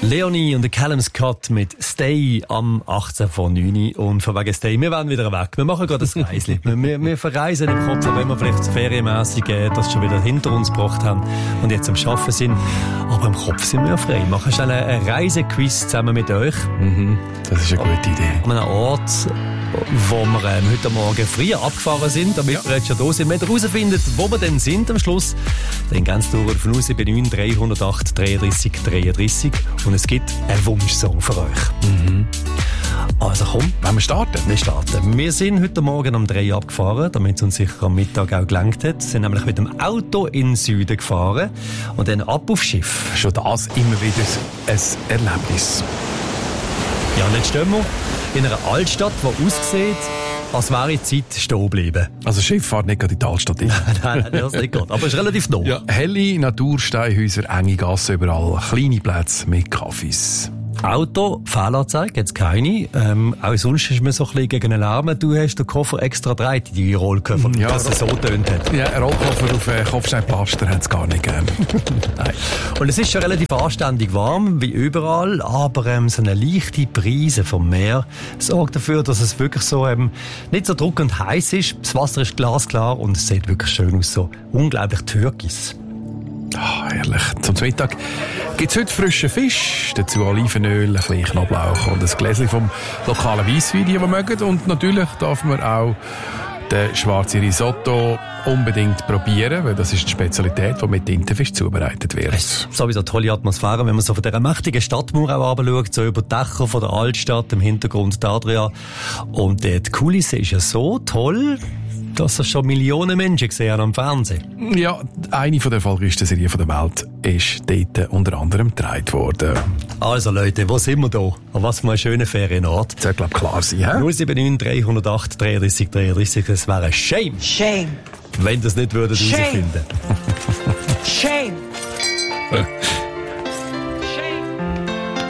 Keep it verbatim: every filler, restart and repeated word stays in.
Leonie und der Callum Scott mit Stay am achtzehn vor neun. Und von wegen Stay, wir wollen wieder weg. Wir machen gerade ein Reisli. wir, wir, wir verreisen im Kopf, wenn wir vielleicht ferienmässig äh, das schon wieder hinter uns gebracht haben und jetzt am Arbeiten sind. Aber im Kopf sind wir frei. Wir machen schnell einen Reisequiz zusammen mit euch. Mhm, das ist eine gute Idee. An einem Ort, wo wir ähm, heute Morgen früher abgefahren sind, damit ja. wir jetzt schon da sind. Wenn ihr herausfindet, wo wir denn sind am Schluss, dann ganz durch von uns bei neun drei null acht dreiunddreißig dreiunddreißig und es gibt einen Wunschsong für euch. Mhm. Also komm, wollen wir starten? Wir starten. Wir sind heute Morgen um drei abgefahren, damit es uns sicher am Mittag auch gelangt hat. Wir sind nämlich mit dem Auto in den Süden gefahren und dann ab aufs Schiff. Schon das immer wieder ein Erlebnis. Ja, und jetzt stehen wir in einer Altstadt, die aussieht, als wäre die Zeit stehen geblieben. Also Schifffahrt nicht gerade in die Altstadt rein. Nein, nein, das nicht gerade. Aber es ist relativ nah. Ja, helle Natursteinhäuser, enge Gassen überall, kleine Plätze mit Kaffees. Auto, Fehlanzeige, jetzt keine. Ähm, auch sonst ist man so ein bisschen gegen den Lärm. Du hast den Koffer extra gedreht, die Rollkoffer, ja, dass es so tönt hat. Ja, ein Rollkoffer auf äh, Kopfsteinpflaster haben sie gar nicht gern. Nein. Und es ist schon relativ anständig warm, wie überall, aber ähm, so eine leichte Brise vom Meer sorgt dafür, dass es wirklich so ähm, nicht so drückend heiß ist. Das Wasser ist glasklar und es sieht wirklich schön aus, so unglaublich türkis. Ah, herrlich. Zum Mittag gibt es heute frischen Fisch, dazu Olivenöl, ein bisschen Knoblauch und ein Gläschen vom lokalen Weisswein, die wir mögen. Und natürlich darf man auch den schwarzen Risotto unbedingt probieren, weil das ist die Spezialität, die mit Tintenfisch zubereitet wird. Es ist sowieso eine tolle Atmosphäre, wenn man so von dieser mächtigen Stadtmauer auch runterschaut, so über die Dächer von der Altstadt, im Hintergrund die Adria. Und äh, die Kulisse ist ja so toll, dass das schon Millionen Menschen gesehen haben am Fernsehen. Ja, eine der erfolgreichsten Serien der Welt ist dort unter anderem gedreht worden. Also Leute, wo sind wir da? An was für einen schönen Ferienort? Das sollte, glaube ich, klar sein, hä? null sieben neun drei null acht dreiunddreißig dreiunddreißig, das wäre ein Shame. Shame. Wenn das nicht würdet herausfinden. Shame.